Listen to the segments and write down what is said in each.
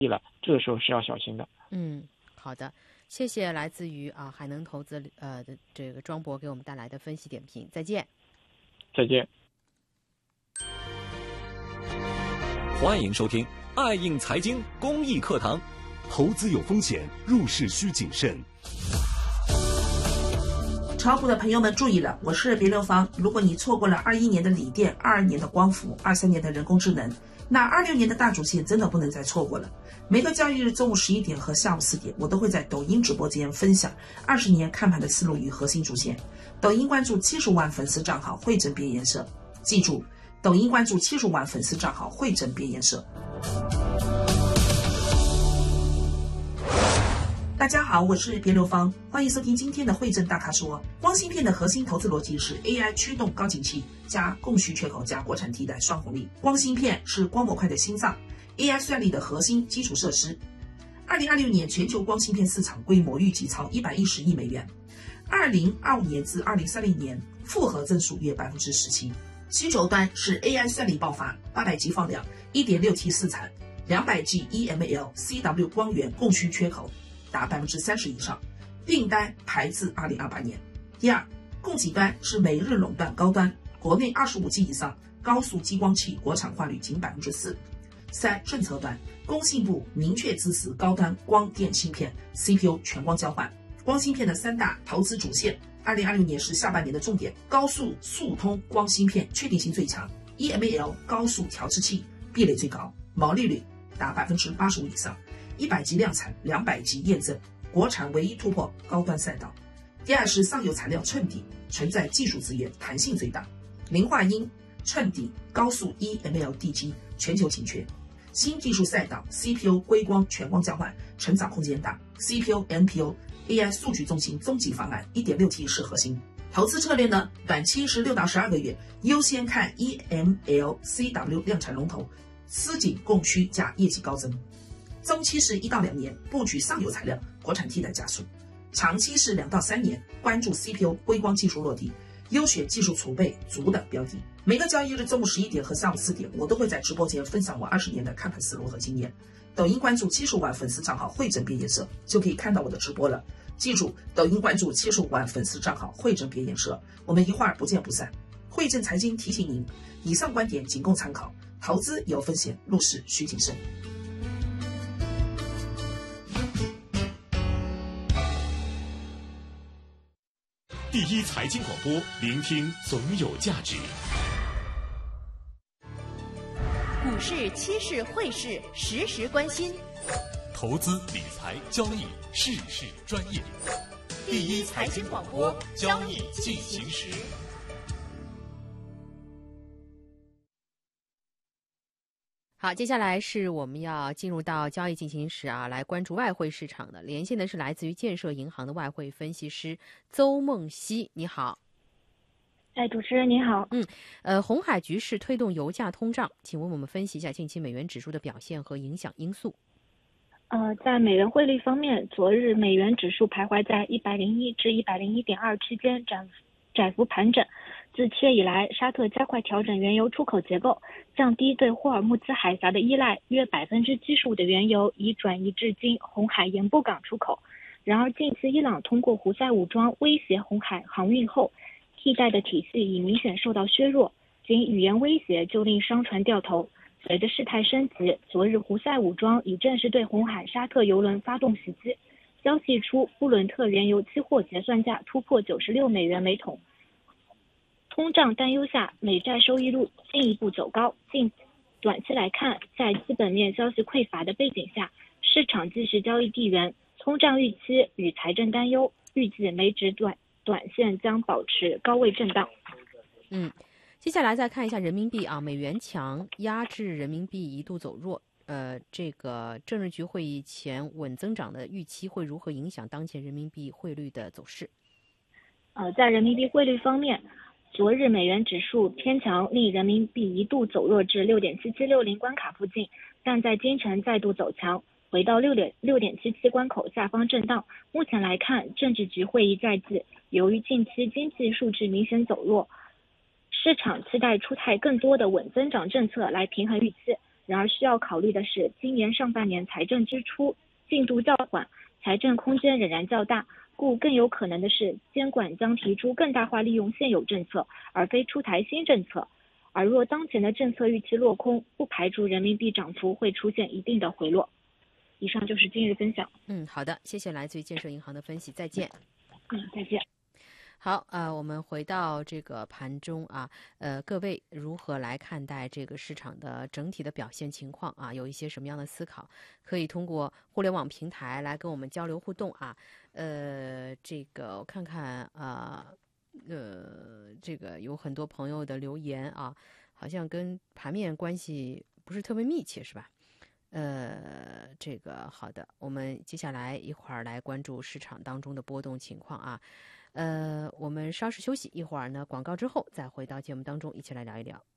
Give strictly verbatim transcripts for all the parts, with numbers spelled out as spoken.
了，这个时候是要小心的。 嗯，好的，谢谢来自于啊海能投资呃的这个庄博给我们带来的分析点评，再见。 再见。 欢迎收听爱映财经公益课堂。 投资有风险，入市需谨慎。 炒股的朋友们注意了，我是别六方。如果你错过了二一年的锂电、二二年的光伏、二三年的人工智能，那二六年的大主线真的不能再错过了。每个交易日中午十一点和下午四点，我都会在抖音直播间分享二十年看盘的思路与核心主线。抖音关注七十万粉丝账号汇整别颜色，记住，抖音关注七十万粉丝账号汇整别颜色。大家好，我是别刘芳，欢迎收听今天的汇正大咖说。光芯片的核心投资逻辑是 A I 驱动高景气加供需缺口加国产替代双红利。光芯片是光模块的心脏， A I 算力的核心基础设施。二零二六年全球光芯片市场规模预计超一百一十亿美元，二零二五年至二零三零年复合增速约百分之十七。需求端是 A I 算力爆发，八百 G 放量， 一点六 T 试产，两百 G E M L C W 光源供需缺口达百分之三十以上，订单排至二零二八年。第二，供给端是美日垄断高端，国内二十五 G 以上高速激光器国产化率仅百分之四。三，政策端，工信部明确支持高端光电芯片 C P U 全光交换。光芯片的三大投资主线，二零二六年是下半年的重点。高速速通光芯片确定性最强， E M L 高速调制器壁垒最高，毛利率达百分之八十五以上，一百 G 量产，两百 G 验证，国产唯一突破高端赛道。第二是上游材料衬底，存在技术资源弹性最大，磷化铟衬底高速 E M L D G 全球紧缺。新技术赛道 C P U 硅光全光交换成长空间大， C P U N P U A I 数据中心终极方案 一点六 T 是核心。投资策略呢，短期是六到十二个月，优先看 E M L C W 量产龙头，吃紧供需加业绩高增。中期是一到两年，布局上游材料，国产替代加速；长期是两到三年，关注 C P U 硅光技术落地，优选技术储备足的标的。每个交易日中午十一点和下午四点，我都会在直播间分享我二十年的看盘思路和经验。抖音关注七十五万粉丝账号汇整别颜色，就可以看到我的直播了。记住，抖音关注七十五万粉丝账号汇整别颜色，我们一会儿不见不散。汇正财经提醒您，以上观点仅供参考，投资有风险，入市需谨慎。 第一财经广播，聆听总有价值。 股市、期市、汇市，时时关心。 投资理财交易，事事专业。 第一财经广播，交易进行时。 好，接下来是我们要进入到交易进行时啊，来关注外汇市场的。连线的是来自于建设银行的外汇分析师邹梦溪，你好。 哎，主持人你好。 嗯，呃，红海局势推动油价通胀，请问我们分析一下近期美元指数的表现和影响因素。 呃，在美元汇率方面，昨日美元指数徘徊在一百零一至一百零一点二区间窄窄幅盘整。自七月以来，沙特加快调整原油出口结构，降低对霍尔木兹海峡的依赖，约百分之七十五的原油已转移至今红海盐布港出口。然而，近次伊朗通过胡塞武装威胁红海航运后，替代的体系已明显受到削弱，仅语言威胁就令商船掉头。随着事态升级，昨日胡塞武装已正式对红海沙特油轮发动袭击。消息出，布伦特原油期货结算价突破九十六美元每桶。通胀担忧下，美债收益率进一步走高。近短期来看，在基本面消息匮乏的背景下，市场继续交易地缘、通胀预期与财政担忧，预计美指短短线将保持高位震荡。 嗯，接下来再看一下人民币啊，美元强压制人民币一度走弱。呃，这个政治局会议前稳增长的预期会如何影响当前人民币汇率的走势？ 呃，在人民币汇率方面，昨日美元指数偏强，令人民币一度走弱至 六点七七六零 关卡附近，但在今晨再度走强，回到 六点七七 关口下方震荡。目前来看，政治局会议在即，由于近期经济数据明显走弱，市场期待出台更多的稳增长政策来平衡预期。 然而需要考虑的是，今年上半年财政支出进度较缓，财政空间仍然较大，故更有可能的是，监管将提出更大化利用现有政策，而非出台新政策。而若当前的政策预期落空，不排除人民币涨幅会出现一定的回落。以上就是今日分享。 嗯，好的，谢谢来自于建设银行的分析，再见。 嗯，再见。 好，呃，我们回到这个盘中啊，呃，各位如何来看待这个市场的整体的表现情况啊？有一些什么样的思考？可以通过互联网平台来跟我们交流互动啊。呃，这个我看看啊，呃，这个有很多朋友的留言啊，好像跟盘面关系不是特别密切，是吧？呃，这个好的，我们接下来一会儿来关注市场当中的波动情况啊。呃，我们稍事休息一会儿呢，广告之后再回到节目当中，一起来聊一聊。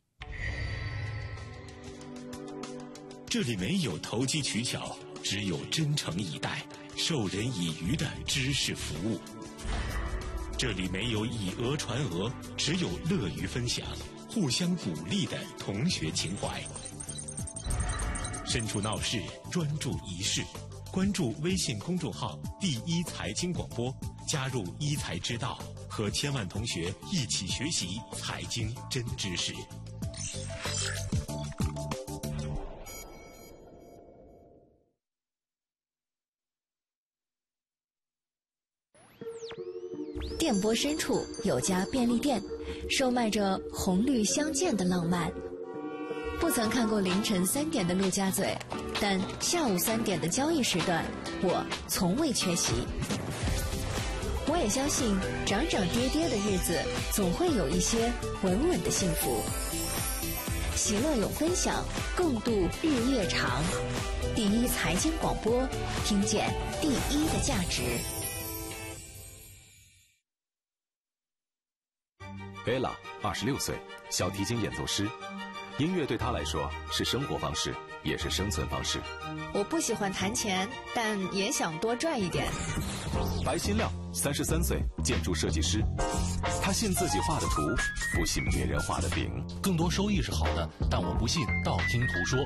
这里没有投机取巧，只有真诚以待、授人以渔的知识服务。这里没有以讹传讹，只有乐于分享、互相鼓励的同学情怀。身处闹市，专注一事。关注微信公众号“第一财经广播”，加入一财之道，和千万同学一起学习财经真知识。 电波深处有家便利店，售卖着红绿相间的浪漫。不曾看过凌晨三点的陆家嘴，但下午三点的交易时段，我从未缺席。我也相信，涨涨跌跌的日子，总会有一些稳稳的幸福。喜乐有分享，共度日月长。第一财经广播，听见第一的价值。 Ella 二十六岁，小提琴演奏师。音乐对他来说是生活方式，也是生存方式。 我不喜欢弹钱，但也想多赚一点。 白新亮，三十三岁，建筑设计师。他信自己画的图，不信别人画的饼。 更多收益是好的，但我不信道听途说。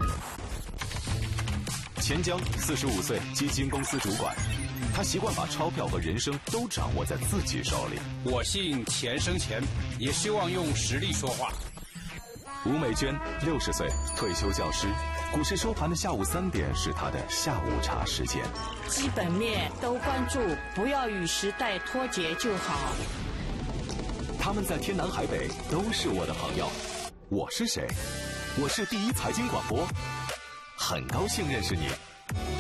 钱江，四十五岁，基金公司主管。他习惯把钞票和人生都掌握在自己手里。 我信钱生钱，也希望用实力说话。 吴美娟，六十岁，退休教师。股市收盘的下午三点是她的下午茶时间。 基本面都关注，不要与时代脱节就好。 他们在天南海北都是我的朋友。我是谁？我是第一财经广播，很高兴认识你。